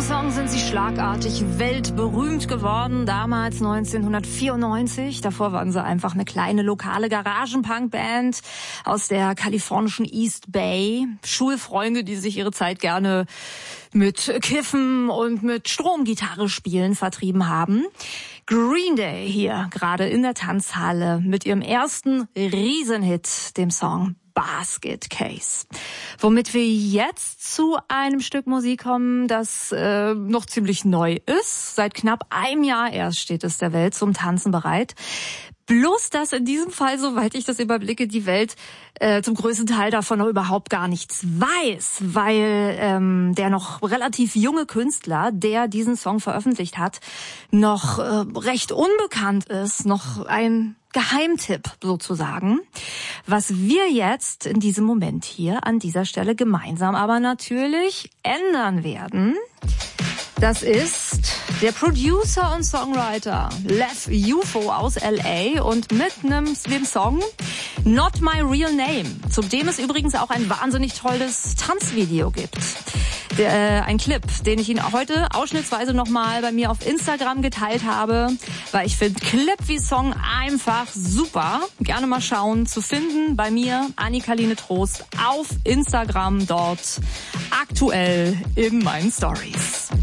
Song sind sie schlagartig weltberühmt geworden, damals 1994. Davor waren sie einfach eine kleine lokale Garagen-Punk-Band aus der kalifornischen East Bay. Schulfreunde, die sich ihre Zeit gerne mit Kiffen und mit Stromgitarre spielen vertrieben haben. Green Day hier gerade in der Tanzhalle mit ihrem ersten Riesenhit, dem Song Basket Case. Womit wir jetzt zu einem Stück Musik kommen, das noch ziemlich neu ist. Seit knapp einem Jahr erst steht es der Welt zum Tanzen bereit. Bloß, dass in diesem Fall, soweit ich das überblicke, die Welt zum größten Teil davon noch überhaupt gar nichts weiß, weil der noch relativ junge Künstler, der diesen Song veröffentlicht hat, noch recht unbekannt ist, noch ein Geheimtipp sozusagen. Was wir jetzt in diesem Moment hier an dieser Stelle gemeinsam aber natürlich ändern werden, das ist der Producer und Songwriter Lev UFO aus LA und mit dem Song Not My Real Name, zu dem es übrigens auch ein wahnsinnig tolles Tanzvideo gibt. Ein Clip, den ich Ihnen heute ausschnittsweise nochmal bei mir auf Instagram geteilt habe, weil ich finde Clip wie Song einfach super. Gerne mal schauen, zu finden bei mir, Annika-Line Trost, auf Instagram, dort aktuell in meinen Stories.